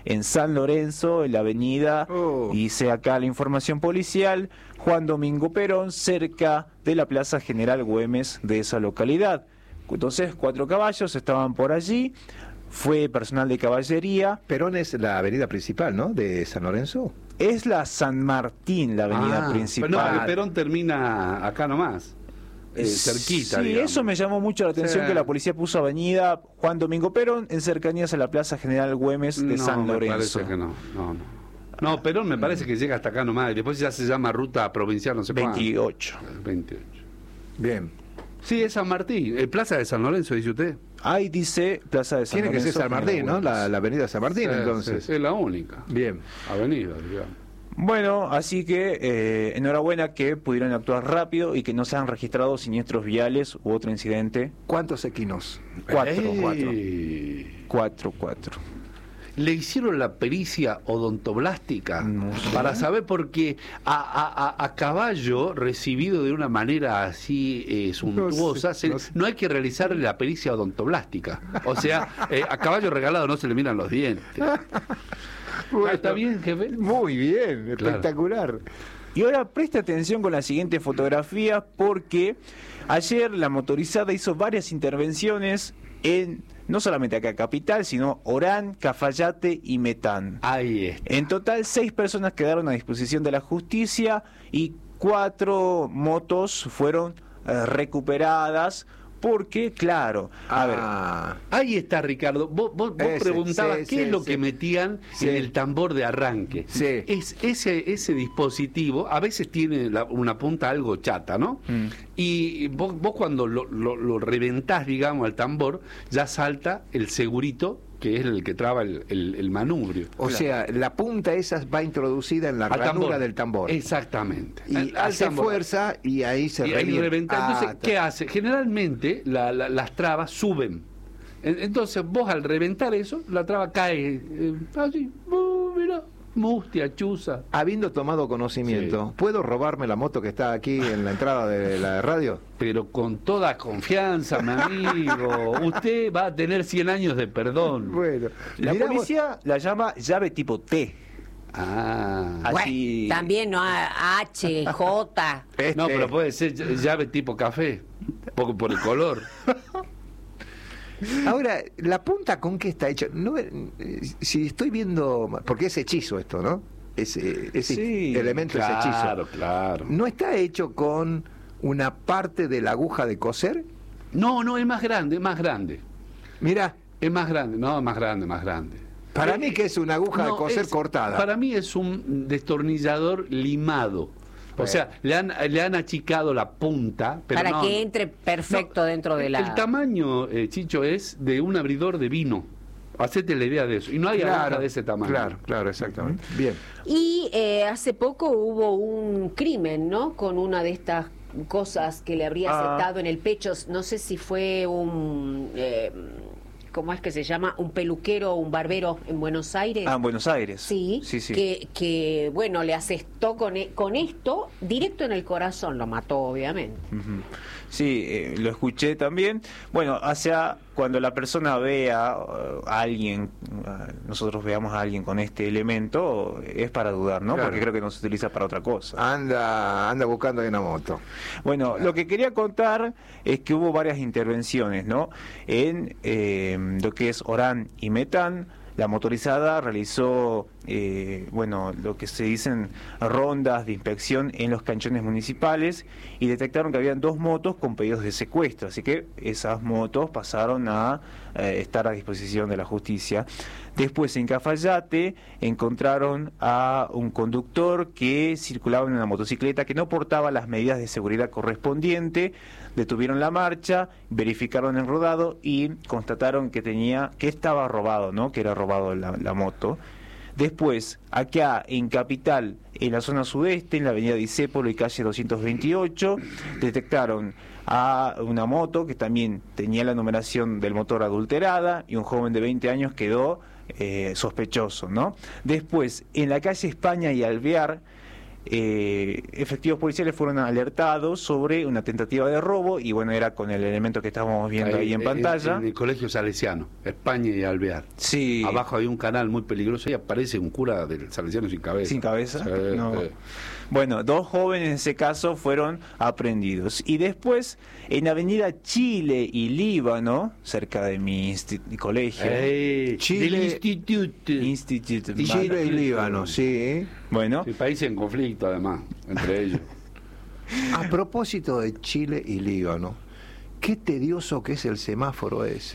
en San Lorenzo, en la avenida, dice acá la información policial, Juan Domingo Perón, cerca de la Plaza General Güemes de esa localidad. Entonces 4 caballos estaban por allí, fue personal de caballería. Perón es la avenida principal, ¿no?, de San Lorenzo. Es la San Martín, la avenida principal. Pero no, Perón termina acá nomás. Cerquita, sí, digamos. eso me llamó mucho la atención, que la policía puso avenida Juan Domingo Perón en cercanías a la Plaza General Güemes de San Lorenzo. Me parece que no, Perón me parece que llega hasta acá nomás, y después ya se llama ruta provincial, no sé 28. 28. Bien. Sí, es San Martín, Plaza de San Lorenzo, dice usted. Ahí dice Plaza de San Lorenzo. Tiene que ser San Martín, ¿no? La avenida San Martín, Sí, entonces. es la única. Bien. Avenida, digamos. Bueno, así que enhorabuena que pudieron actuar rápido y que no se han registrado siniestros viales u otro incidente. ¿Cuántos equinos? 4. Le hicieron la pericia odontoblástica para saber, porque a caballo recibido de una manera así suntuosa, no hay que realizarle la pericia odontoblástica. O sea, a caballo regalado no se le miran los dientes. Bueno, ¿está bien, jefe? Muy bien, espectacular. Y ahora presta atención con la siguiente fotografía, porque ayer la motorizada hizo varias intervenciones en, no solamente acá Capital, sino Orán, Cafayate y Metán. Ahí está. En total 6 personas quedaron a disposición de la justicia y 4 motos fueron recuperadas. Porque, claro, a ver. Ahí está, Ricardo. Vos preguntabas qué es lo que metían en el tambor de arranque. Sí. Es ese dispositivo, a veces tiene una punta algo chata, ¿no? Y vos cuando lo reventás, digamos, al tambor, ya salta el segurito, que es el que traba el manubrio. O sea, la punta esa va introducida en la ranura del tambor. Exactamente. Y hace fuerza y ahí se revienta. Entonces, ¿qué hace? Generalmente las trabas suben. Entonces, vos al reventar eso, la traba cae así, mira, mustia, chuza. Habiendo tomado conocimiento, ¿puedo robarme la moto que está aquí en la entrada de la radio? Pero con toda confianza, mi amigo. Usted va a tener 100 años de perdón. Bueno, la policía la llama llave tipo T. Así. Bueno, también no H, J. No, pero puede ser llave tipo café, por el color. Ahora, ¿la punta con qué está hecha? No, si estoy viendo, porque es hechizo esto, ¿no? Ese elemento es hechizo. Claro. ¿No está hecho con una parte de la aguja de coser? No, es más grande. Mira. Es más grande, más grande. Para mí que es una aguja de coser cortada. Para mí es un destornillador limado. O sea, le han achicado la punta. Pero para que entre perfecto dentro de la... El tamaño, Chicho, es de un abridor de vino. Hacete la idea de eso. Y no hay aguja de ese tamaño. Claro, exactamente. Bien. Y hace poco hubo un crimen, ¿no? Con una de estas cosas que le habría aceptado en el pecho. No sé si fue un... ¿cómo es que se llama? Un peluquero o un barbero en Buenos Aires. En Buenos Aires. Sí. Que bueno, le asestó con esto directo en el corazón, lo mató obviamente. Sí, lo escuché también. Bueno, cuando la persona vea a alguien, nosotros veamos a alguien con este elemento, es para dudar, ¿no? Claro. Porque creo que no se utiliza para otra cosa. Anda buscando ahí una moto. Bueno, lo que quería contar es que hubo varias intervenciones, ¿no? En lo que es Orán y Metán. La motorizada realizó, lo que se dicen rondas de inspección en los canchones municipales y detectaron que habían 2 motos con pedidos de secuestro, así que esas motos pasaron a estar a disposición de la justicia. Después, en Cafayate, encontraron a un conductor que circulaba en una motocicleta que no portaba las medidas de seguridad correspondientes. Detuvieron la marcha, verificaron el rodado y constataron que estaba robado, ¿no? Que era robado la moto. Después, acá en Capital, en la zona sudeste, en la avenida Discépolo y calle 228, detectaron a una moto que también tenía la numeración del motor adulterada y un joven de 20 años quedó sospechoso, ¿no? Después, en la calle España y Alvear, efectivos policiales fueron alertados sobre una tentativa de robo, y bueno, era con el elemento que estábamos viendo ahí en pantalla. En el colegio salesiano, España y Alvear. Sí. Abajo hay un canal muy peligroso y aparece un cura del salesiano sin cabeza. ¿Sin cabeza? No. Bueno, 2 jóvenes en ese caso fueron aprehendidos. Y después, en Avenida Chile y Líbano, cerca de mi colegio. Chile, del Instituto. Chile y Líbano, sí. Bueno. Sí, países en conflicto, además, entre ellos. A propósito de Chile y Líbano, qué tedioso que es el semáforo ese.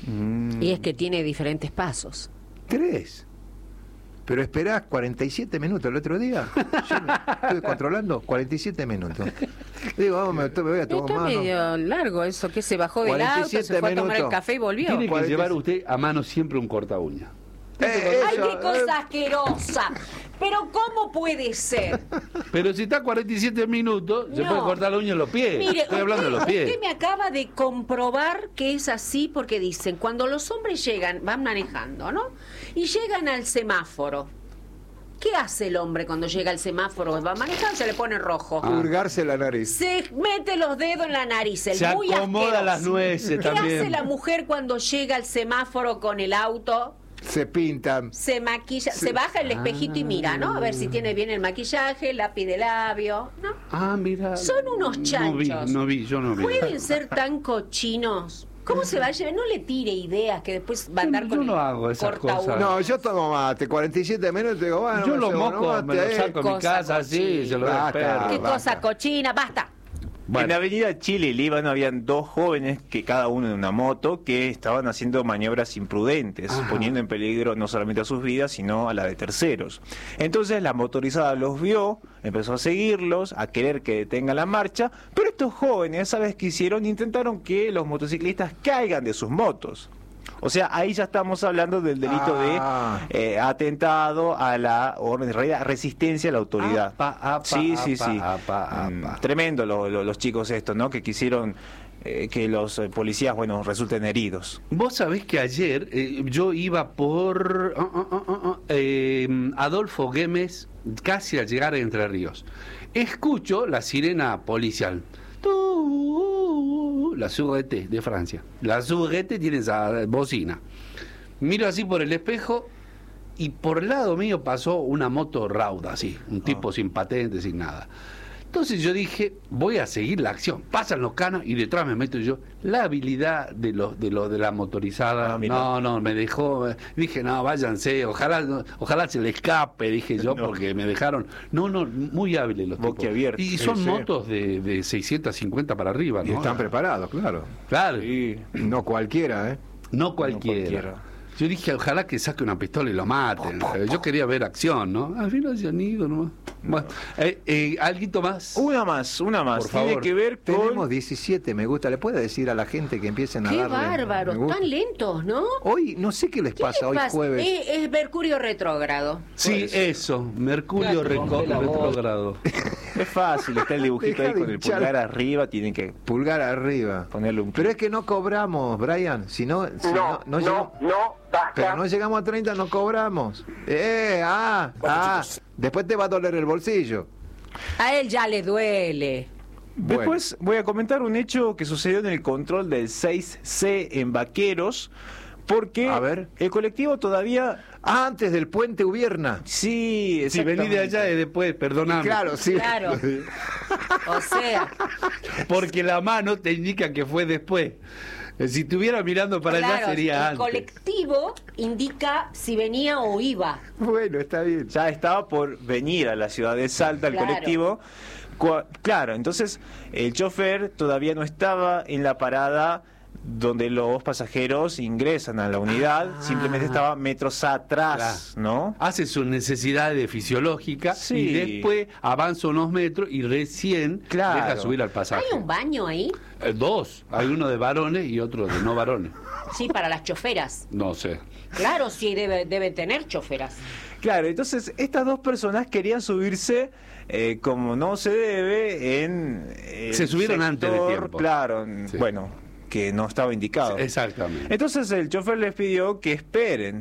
Y es que tiene diferentes pasos. 3. Pero esperás 47 minutos el otro día. Yo estuve controlando 47 minutos. Digo, me voy a tomar Está mano. medio largo eso, que se bajó del auto, se fue a tomar el café y volvió. Tiene que llevar usted a mano siempre un corta uña. ¡Ay, qué cosa asquerosa! Pero ¿cómo puede ser? Pero si está 47 minutos, se puede cortar la uña en los pies. Mire, Estoy hablando de los pies. Usted me acaba de comprobar que es así, porque dicen, cuando los hombres llegan, van manejando, ¿no? Y llegan al semáforo. ¿Qué hace el hombre cuando llega al semáforo? Va manejando, se le pone rojo. Hurgarse la nariz. Se mete los dedos en la nariz. El Se muy acomoda asqueroso. las nueces ¿Qué también. hace la mujer cuando llega al semáforo con el auto? Se pintan. Se maquilla, se baja el espejito y mira, ¿no? A ver si tiene bien el maquillaje, lápiz de labio, ¿no? Ah, mira. Son unos chanchos. No vi. ¿Pueden ser tan cochinos? ¿Cómo se va a llevar? No le tire ideas que después va a andar con Yo el no hago esas corta cosas. uña. No, yo tomo mate, 47 minutos y digo, bueno, Yo lo me moco, mate, me lo saco a mi Cosa casa, así, cochina. se lo doy al perro. ¿Qué basta. cosa cochina? ¡Basta! En la Avenida Chile y Líbano habían 2 jóvenes, que cada uno en una moto, que estaban haciendo maniobras imprudentes, poniendo en peligro no solamente a sus vidas, sino a la de terceros. Entonces la motorizada los vio, empezó a seguirlos, a querer que detengan la marcha, pero estos jóvenes, ¿sabes qué hicieron? Intentaron que los motociclistas caigan de sus motos. O sea, ahí ya estamos hablando del delito de atentado a la orden, en realidad resistencia a la autoridad. Sí. Tremendo los chicos estos, ¿no? Que quisieron que los policías, bueno, resulten heridos. Vos sabés que ayer yo iba por Adolfo Güemes, casi al llegar a Entre Ríos. Escucho la sirena policial. La Sûreté de Francia. La Sûreté tiene esa bocina. Miro así por el espejo y por el lado mío pasó una moto rauda, así, un tipo sin patente, sin nada. Entonces yo dije, voy a seguir la acción. Pasan los canos y detrás me meto yo. La habilidad de la motorizada, no, me dejó. Dije, no, váyanse, ojalá se le escape, dije yo, porque me dejaron. No, muy hábiles los tipos. Y son motos de 650 para arriba, ¿no? Y están preparados, claro. Claro. Y no cualquiera, ¿eh? No cualquiera. Yo dije, ojalá que saque una pistola y lo maten. Yo quería ver acción, ¿no? Al final se han ido nomás. Bueno, ¿alguito más? Una más. Por Tiene favor. que ver con... Tenemos 17, me gusta. ¿Le puede decir a la gente que empiecen a ¡Qué darle bárbaros! me gusta? Tan lentos, ¿no? Hoy, no sé qué les pasa, hoy jueves. Es Mercurio retrógrado. Sí, eso. Mercurio retrógrado. Es fácil, está el dibujito Deja ahí de con el hinchar. pulgar arriba, tienen que Pulgar arriba. ponerle un... Pero es que no cobramos, Brian. Si no, basta. pero no llegamos a 30, no cobramos. Después te va a doler el bolsillo. A él ya le duele. Después voy a comentar un hecho que sucedió en el control del 6C en Vaqueros, porque A ver. el colectivo todavía... Antes del puente Ubierna. Sí, Si venís de allá y después, perdóname. Claro, sí. Claro. O sea, Porque la mano te indica que fue después. Si estuviera mirando para allá claro, sería el antes. colectivo indica si venía o iba. Bueno, está bien. Ya estaba por venir a la ciudad de Salta, el Claro. colectivo. Claro, entonces el chofer todavía no estaba en la parada donde los pasajeros ingresan a la unidad, simplemente estaba metros atrás, ¿no? Hace sus necesidades fisiológicas Sí. y después avanza unos metros y recién Claro. deja subir al pasaje. ¿Hay un baño ahí? Dos. Hay uno de varones y otro de no varones. Sí, para las choferas. No sé. Claro, sí, debe tener choferas. Claro, entonces estas dos personas querían subirse como no se debe en... Se subieron antes de tiempo. Claro, Sí. bueno, que no estaba indicado. Exactamente. Entonces el chofer les pidió que esperen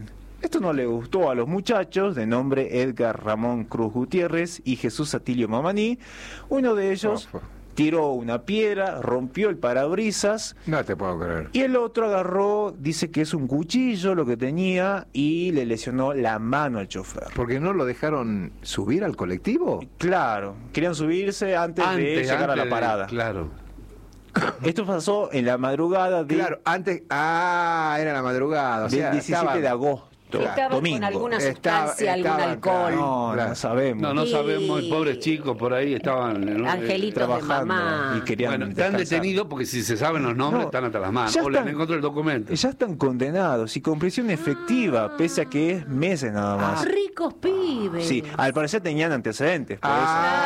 Esto no le gustó a los muchachos, de nombre Edgar Ramón Cruz Gutiérrez y Jesús Atilio Mamaní. Uno de ellos tiró una piedra, rompió el parabrisas. No te puedo creer. Y el otro agarró, dice que es un cuchillo lo que tenía, y le lesionó la mano al chofer. ¿Porque no lo dejaron subir al colectivo? Claro, querían subirse antes de llegar a la parada. Claro. Esto pasó en la madrugada de... Claro, antes... Ah, era la madrugada. O del sea, 17 de agosto. Estaban domingo. con alguna sustancia, algún alcohol. No sabemos. No sabemos, pobres chicos por ahí estaban angelitos trabajando de mamá. y querían bueno, están descansar. detenidos porque si se saben los nombres están hasta las manos. O les encontró el documento. Ya están condenados y con prisión efectiva, pese a que es meses nada más. Ricos pibes. Sí, al parecer tenían antecedentes. Por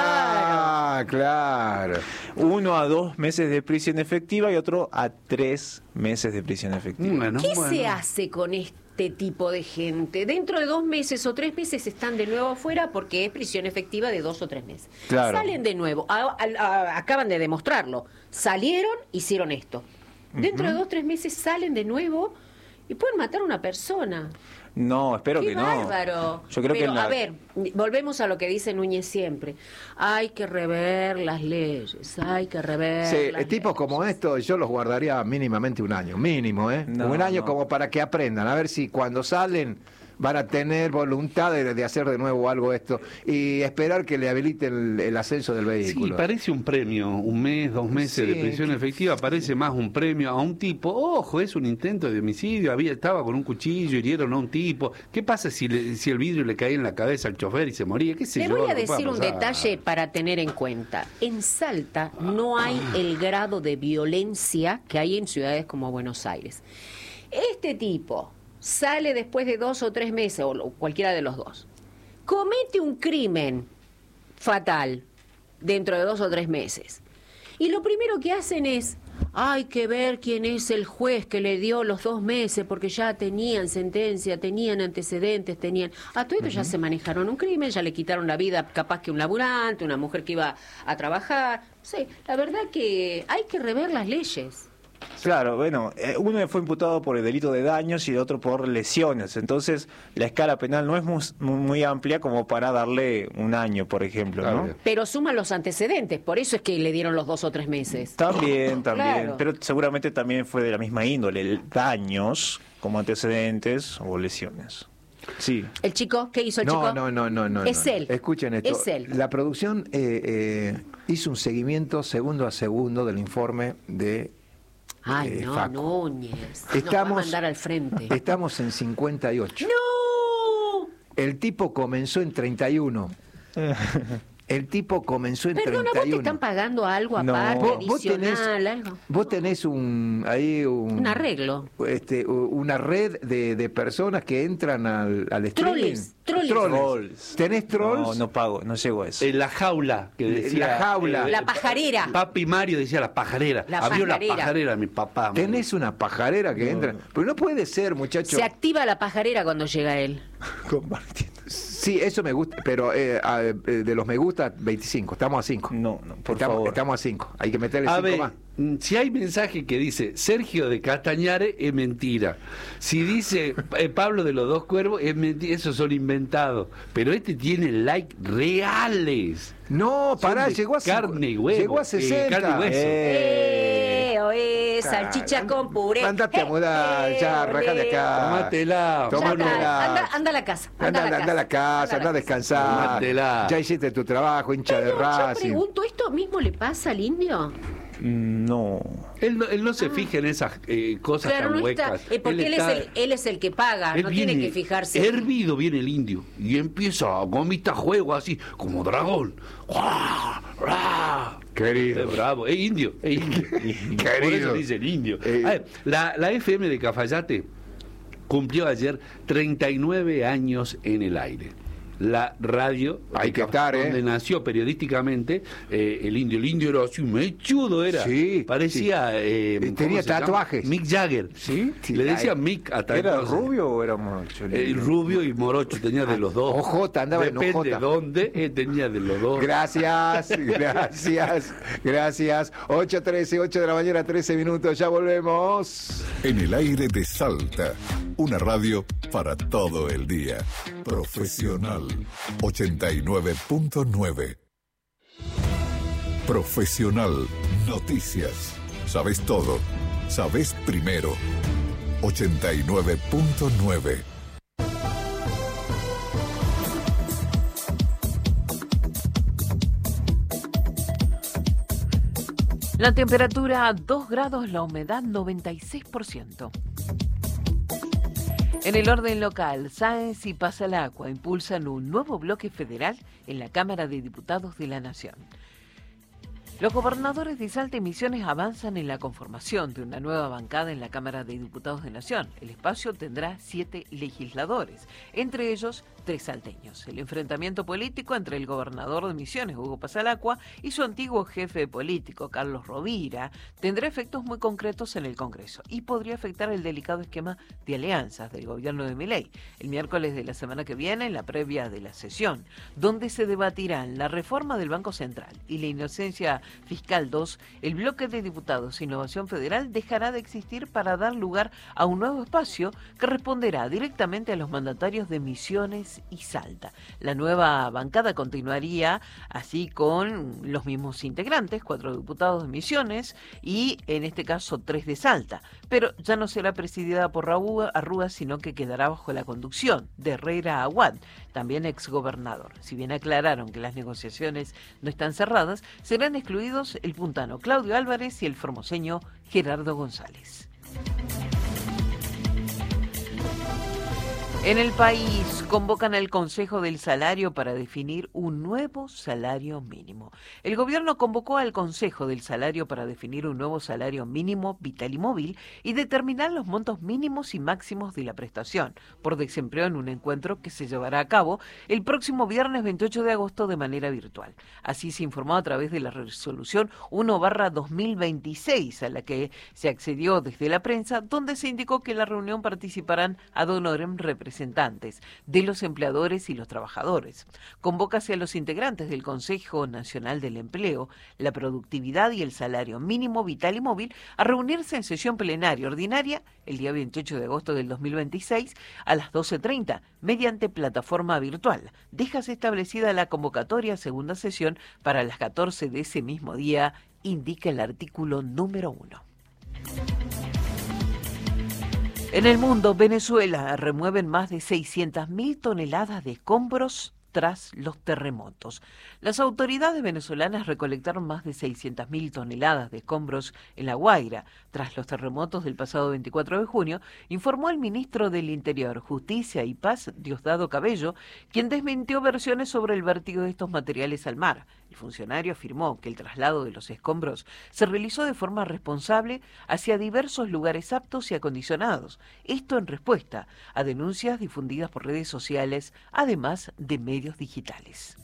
claro. eso. 1 a 2 meses de prisión efectiva y otro a 3 meses de prisión efectiva. ¿Qué se hace con este tipo de gente? Dentro de 2 meses o 3 meses están de nuevo afuera porque es prisión efectiva de 2 o 3 meses. Claro. Salen de nuevo, acaban de demostrarlo. Salieron, hicieron esto. Dentro de 2 o 3 meses salen de nuevo y pueden matar a una persona. No, espero Qué que no. bárbaro. Yo creo Pero, que a ver, volvemos a lo que dice Núñez siempre. Hay que rever las leyes, hay que rever Sí, las tipos leyes. como estos yo los guardaría mínimamente un año, mínimo, ¿eh? No, un año no. como para que aprendan, a ver si cuando salen van a tener voluntad de hacer de nuevo algo esto y esperar que le habiliten el ascenso del Sí, vehículo. parece un premio, 1 mes, 2 meses Sí. de prisión efectiva, parece más un premio a un tipo. Ojo, es un intento de homicidio, estaba con un cuchillo, hirieron a un tipo. ¿Qué pasa si el vidrio le caía en la cabeza al chofer y se moría? ¿Qué sé Le yo? voy a Lo que pueda decir un pasar. detalle para tener en cuenta. En Salta no hay el grado de violencia que hay en ciudades como Buenos Aires. Este tipo sale después de 2 o 3 meses, o cualquiera de los dos, comete un crimen fatal dentro de 2 o 3 meses. Y lo primero que hacen es, hay que ver quién es el juez que le dio los 2 meses, porque ya tenían sentencia, tenían antecedentes, a todo esto ya se manejaron un crimen, ya le quitaron la vida capaz que un laburante, una mujer que iba a trabajar. Sí, la verdad que hay que rever las leyes. Claro, bueno, uno fue imputado por el delito de daños y el otro por lesiones. Entonces, la escala penal no es muy amplia como para darle 1 año, por ejemplo, ¿no? Claro. Pero suman los antecedentes, por eso es que le dieron los 2 o 3 meses. También, Claro. pero seguramente también fue de la misma índole, daños como antecedentes o lesiones. Sí. ¿El chico? ¿Qué hizo el chico? No. Es él. Escuchen esto. Es él. La producción hizo un seguimiento segundo a segundo del informe de Ay, no, Facu. Núñez. Nos va a mandar al frente. Estamos en 58. ¡No! El tipo comenzó en 31. El tipo comenzó en Perdona, 31. ¿vos te están pagando algo No. aparte, Vos adicional, algo? Vos tenés un arreglo. Una red de personas que entran al streaming. Trolls. ¿Tenés trolls? No, no pago, no llego a eso. La jaula que decía. La jaula. La pajarera. Papi Mario decía la pajarera. La Abrió pajarera. la pajarera, mi papá. ¿Tenés una pajarera que entra? Pero no puede ser, muchacho. Se activa la pajarera cuando llega él. Compartiendo. Sí, eso me gusta, pero de los me gusta, 25. Estamos a 5. No, por favor. Estamos a 5. Hay que meterle A 5 ver, más. si hay mensaje que dice Sergio de Castañares, es mentira. Si dice Pablo de los Dos Cuervos, es mentira. Esos son inventados. Pero este tiene likes reales. No, pará, Son de llegó a carne y huevo. Llegó a 60. Carne y hueso. Salchicha con puré. Andate a mudar, ya, rajá de acá. Tómatela. Ya Tómatela. está, anda a la casa. Anda a la casa, anda a descansar. Tómatela. Ya hiciste tu trabajo, hincha de Pero yo Racing. pregunto, ¿esto mismo le pasa al indio? No. Él no se fija en esas cosas Claro, tan no está. huecas. Porque él es el que paga, Él no tiene viene que fijarse. Hervido viene el indio y empieza a gomita juego así, como dragón. ¡Guau! ¡Guau! Querido. Es bravo, es indio, es indio. Por eso dice el indio. A ver, la FM de Cafayate cumplió ayer 39 años en el aire. La radio Hay que estar, donde nació periodísticamente el indio. El indio era así, mechudo era. Sí, parecía ¿cómo tenía se llama? tatuajes. Mick Jagger. Sí, sí. Le decían Mick a tal ¿Era cosa. rubio o era morocho? Rubio y morocho, tenía de los dos. Ojota, andaba en Depende ojota. de dónde, tenía de los dos. Gracias. 8:13, 8 de la mañana, 13 minutos. Ya volvemos. En el aire de Salta. Una radio para todo el día. Profesional 89.9. Profesional Noticias. Sabes todo. Sabes primero. 89.9. La temperatura 2 grados, la humedad 96%. En el orden local, Sáenz y Pasalacqua impulsan un nuevo bloque federal en la Cámara de Diputados de la Nación. Los gobernadores de Salta y Misiones avanzan en la conformación de una nueva bancada en la Cámara de Diputados de Nación. El espacio tendrá 7 legisladores, entre ellos 3 salteños. El enfrentamiento político entre el gobernador de Misiones, Hugo Pasalacqua, y su antiguo jefe político, Carlos Rovira, tendrá efectos muy concretos en el Congreso y podría afectar el delicado esquema de alianzas del gobierno de Milei. El miércoles de la semana que viene, en la previa de la sesión, donde se debatirán la reforma del Banco Central y la inocencia Fiscal 2, el bloque de diputados Innovación Federal dejará de existir para dar lugar a un nuevo espacio que responderá directamente a los mandatarios de Misiones y Salta. La nueva bancada continuaría así con los mismos integrantes, 4 diputados de Misiones y en este caso 3 de Salta, pero ya no será presidida por Raúl Arrúa, sino que quedará bajo la conducción de Herrera Aguad, también exgobernador. Si bien aclararon que las negociaciones no están cerradas, serán excluidos el puntano Claudio Álvarez y el formoseño Gerardo González. En el país convocan al Consejo del Salario para definir un nuevo salario mínimo. El gobierno convocó al Consejo del Salario para definir un nuevo salario mínimo vital y móvil y determinar los montos mínimos y máximos de la prestación por desempleo en un encuentro que se llevará a cabo el próximo viernes 28 de agosto de manera virtual. Así se informó a través de la resolución 1/2026 a la que se accedió desde la prensa, donde se indicó que en la reunión participarán ad honorem representantes de los empleadores y los trabajadores. Convócase a los integrantes del Consejo Nacional del Empleo, la Productividad y el Salario Mínimo Vital y Móvil a reunirse en sesión plenaria ordinaria el día 28 de agosto del 2026 a las 12:30 mediante plataforma virtual. Déjase establecida la convocatoria a segunda sesión para las 14 de ese mismo día, indica el artículo número 1. En el mundo, Venezuela remueven más de 600.000 toneladas de escombros tras los terremotos. Las autoridades venezolanas recolectaron más de 600.000 toneladas de escombros en La Guaira tras los terremotos del pasado 24 de junio, informó el ministro del Interior, Justicia y Paz, Diosdado Cabello, quien desmintió versiones sobre el vertido de estos materiales al mar. El funcionario afirmó que el traslado de los escombros se realizó de forma responsable hacia diversos lugares aptos y acondicionados, esto en respuesta a denuncias difundidas por redes sociales, además de medios digitales.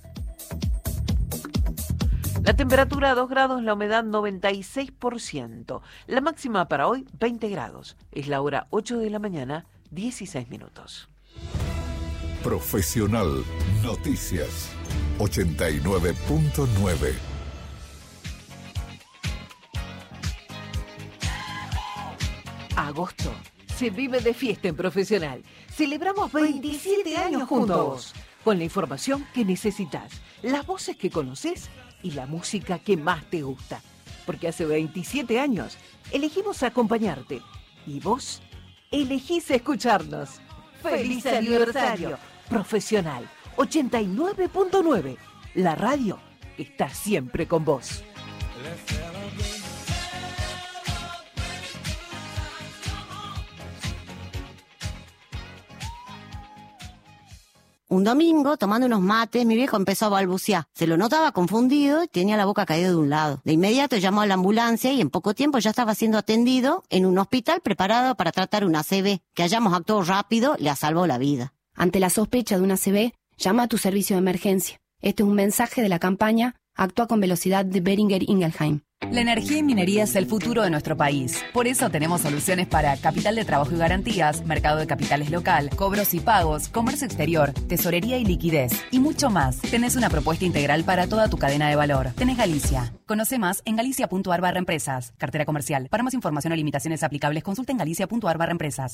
La temperatura 2 grados, la humedad 96%. La máxima para hoy 20 grados. Es la hora 8 de la mañana, 16 minutos. Profesional Noticias 89.9. Agosto se vive de fiesta en Profesional. Celebramos 27 años juntos, con la información que necesitas, las voces que conoces y la música que más te gusta. Porque hace 27 años elegimos acompañarte y vos elegís escucharnos. ¡Feliz aniversario! Profesional 89.9. La radio está siempre con vos. Un domingo, tomando unos mates, mi viejo empezó a balbucear. Se lo notaba confundido y tenía la boca caída de un lado. De inmediato llamó a la ambulancia y en poco tiempo ya estaba siendo atendido en un hospital preparado para tratar una ACV. Que hayamos actuado rápido le ha salvado la vida. Ante la sospecha de una ACV, llama a tu servicio de emergencia. Este es un mensaje de la campaña Actúa con velocidad de Boehringer Ingelheim. La energía y minería es el futuro de nuestro país. Por eso tenemos soluciones para capital de trabajo y garantías, mercado de capitales local, cobros y pagos, comercio exterior, tesorería y liquidez, y mucho más. Tenés una propuesta integral para toda tu cadena de valor. Tenés Galicia. Conoce más en galicia.ar/empresas. Cartera comercial. Para más información o limitaciones aplicables, consulta en galicia.ar/empresas.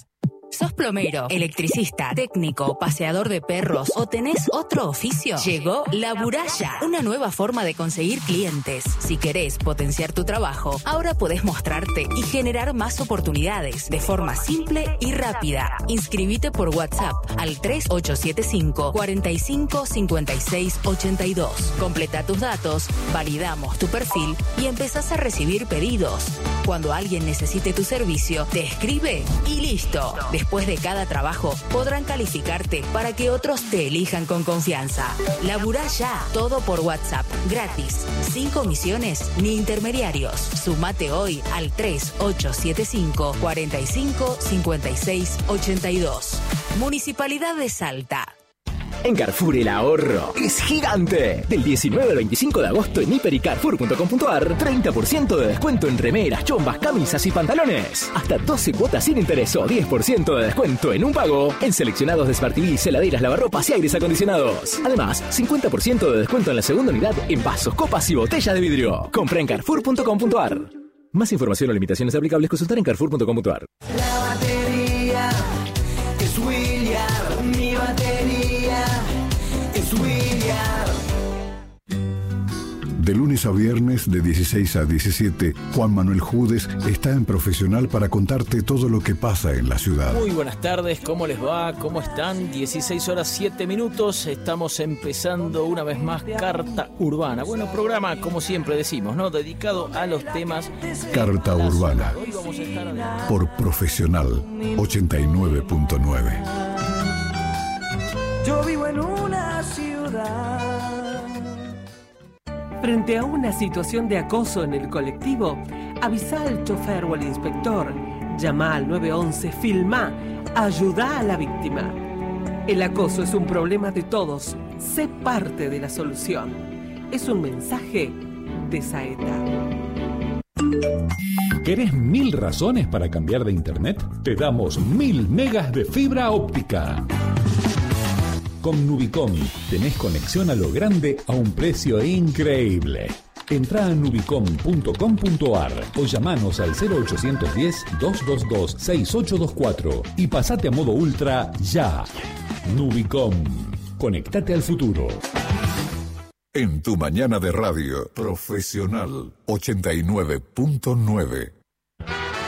¿Sos plomero, electricista, técnico, paseador de perros o tenés otro oficio? Llegó La Buralla, una nueva forma de conseguir clientes. Si querés potenciar tu trabajo, ahora podés mostrarte y generar más oportunidades de forma simple y rápida. Inscribite por WhatsApp al 3875 45 56 82. Completa tus datos, validamos tu perfil y empezás a recibir pedidos. Cuando alguien necesite tu servicio, te escribe y listo. Después de cada trabajo, podrán calificarte para que otros te elijan con confianza. Laburá ya, todo por WhatsApp, gratis, sin comisiones ni intermediarios. Sumate hoy al 3875 45 56 82. Municipalidad de Salta. En Carrefour el ahorro es gigante. Del 19 al 25 de agosto en hiper.y carrefour.com.ar, 30% de descuento en remeras, chombas, camisas y pantalones. Hasta 12 cuotas sin interés o 10% de descuento en un pago en seleccionados de Smart TV, heladeras, lavarropas y aires acondicionados. Además, 50% de descuento en la segunda unidad en vasos, copas y botellas de vidrio. Compra en carrefour.com.ar. Más información o limitaciones aplicables, consultar en carrefour.com.ar. La batería es William, mi batería es William. De lunes a viernes, de 16 a 17, Juan Manuel Judes está en Profesional para contarte todo lo que pasa en la ciudad. Muy buenas tardes, ¿cómo les va? ¿Cómo están? 16 horas 7 minutos, estamos empezando una vez más Carta Urbana. Bueno, programa, como siempre decimos, ¿no? Dedicado a los temas... Carta Urbana, hoy vamos a estar por Profesional 89.9. Yo vivo en una ciudad. Frente a una situación de acoso en el colectivo, avisa al chofer o al inspector, llama al 911, filma, ayuda a la víctima. El acoso es un problema de todos, sé parte de la solución. Es un mensaje de Saeta. ¿Querés 1000 razones para cambiar de internet? Te damos 1000 megas de fibra óptica. Con Nubicom tenés conexión a lo grande a un precio increíble. Entrá a nubicom.com.ar o llamanos al 0810-222-6824 y pasate a modo ultra ya. Nubicom. Conectate al futuro. En tu mañana de radio, Profesional 89.9.